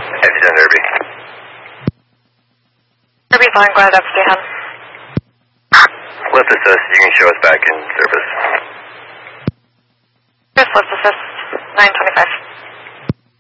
Have you done Derby? Derby fine, glad up, stay on. Lift assist, you can show us back in service. Chris, lift assist, 925.